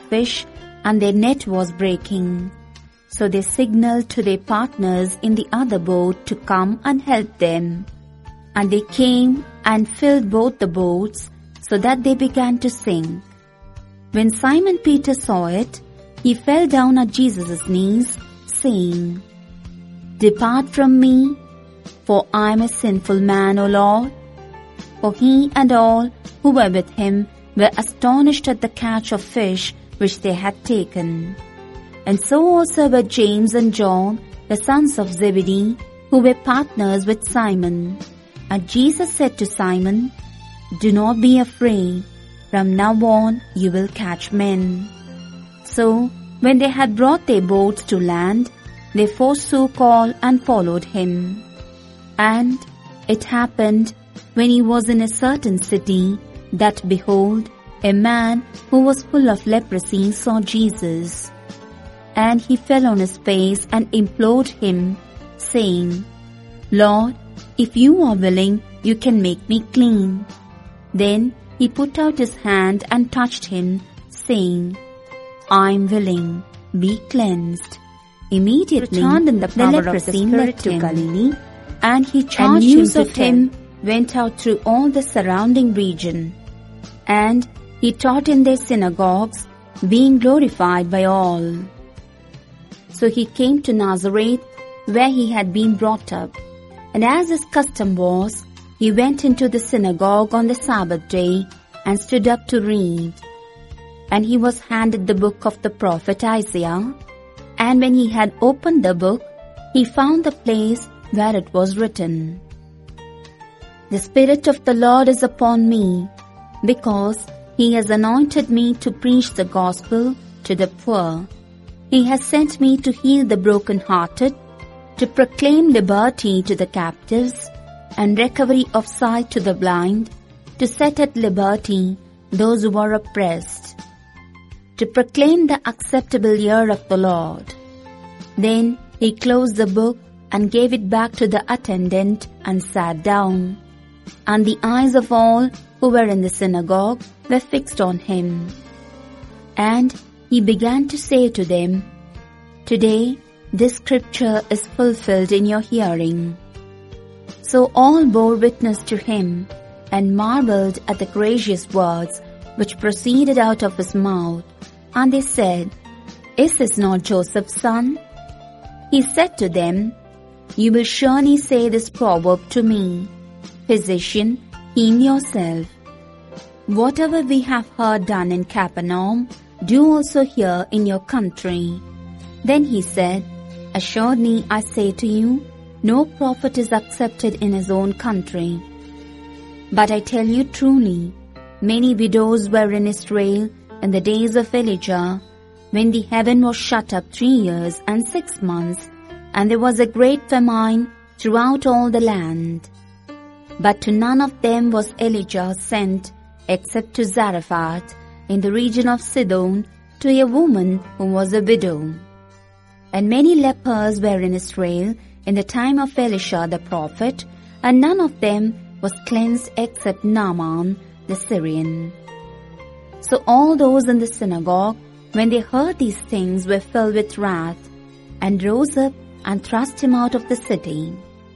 fish, and their net was breaking. So they signaled to their partners in the other boat to come and help them. And they came and filled both the boats, so that they began to sink. When Simon Peter saw it, he fell down at Jesus' knees, saying, "Depart from me, for I am a sinful man, O Lord." For he and all who were with him were astonished at the catch of fish which they had taken. And so also were James and John, the sons of Zebedee, who were partners with Simon. And Jesus said to Simon, "Do not be afraid. From now on you will catch men." So when they had brought their boats to land, they forsook all and followed him. And it happened, when he was in a certain city, that behold, a man who was full of leprosy saw Jesus. And he fell on his face and implored him, saying, "Lord, if you are willing, you can make me clean." Then he put out his hand and touched him, saying, "I am willing, be cleansed." Immediately the leprosy left him, and he charged news of him went out through all the surrounding region. And he taught in their synagogues, being glorified by all. So he came to Nazareth, where he had been brought up. And as his custom was, he went into the synagogue on the Sabbath day and stood up to read. And he was handed the book of the prophet Isaiah. And when he had opened the book, he found the place where it was written, "The Spirit of the Lord is upon me, because he has anointed me to preach the gospel to the poor. He has sent me to heal the brokenhearted, to proclaim liberty to the captives, and recovery of sight to the blind, to set at liberty those who are oppressed, to proclaim the acceptable year of the Lord." Then he closed the book and gave it back to the attendant and sat down. And the eyes of all who were in the synagogue were fixed on him. And he began to say to them, "Today this scripture is fulfilled in your hearing." So all bore witness to him and marveled at the gracious words which proceeded out of his mouth. And they said, "Is this not Joseph's son?" He said to them, "You will surely say this proverb to me, 'Physician, heal yourself.' Whatever we have heard done in Capernaum, do also here in your country." Then he said, "Assuredly I say to you, no prophet is accepted in his own country. But I tell you truly, many widows were in Israel in the days of Elijah, when the heaven was shut up 3 years and 6 months, and there was a great famine throughout all the land. But to none of them was Elijah sent, except to Zarephath, in the region of Sidon, to a woman who was a widow. And many lepers were in Israel in the time of Elisha the prophet, and none of them was cleansed except Naaman the Syrian." So all those in the synagogue, when they heard these things, were filled with wrath, and rose up and thrust him out of the city.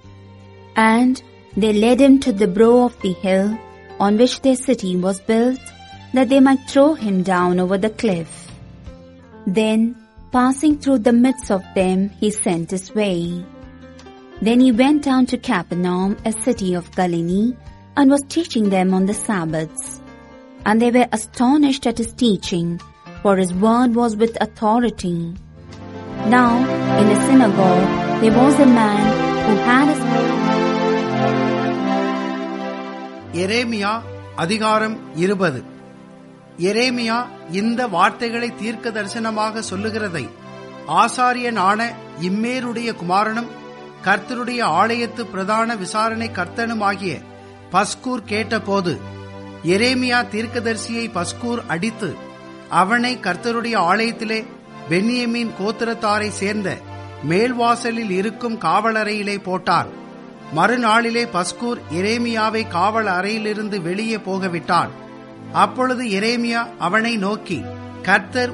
And they led him to the brow of the hill on which their city was built, that they might throw him down over the cliff. Then, passing through the midst of them, he sent his way. Then he went down to Capernaum, a city of Galilee, and was teaching them on the Sabbaths. And they were astonished at his teaching, for his word was with authority. Now, in the synagogue, there was a man who had எரேமியா அதிகாரம் 20. எரேமியா இந்த வார்த்தைகளை தீர்க்க தரிசனமாக சொல்லுகிறதை ஆசாரியனான இம்மேருடைய குமாரனும் கர்த்தருடைய ஆலயத்து பிரதான விசாரணை கர்த்தனுமாகிய பஸ்கூர் கேட்டபோது, எரேமியா தீர்க்கதரிசியை பஸ்கூர் அடித்து அவனை கர்த்தருடைய ஆலயத்திலே பென்யமீன் கோத்திரத்தாரை சேர்ந்த மேல்வாசலில் இருக்கும் காவலறையிலே போட்டார். மறுநாளிலே பஸ்கூர் எரேமியாவை காவல் அறையிலிருந்து வெளியே போகவிட்டான். அப்பொழுது எரேமியா அவனை நோக்கி, கர்த்தர்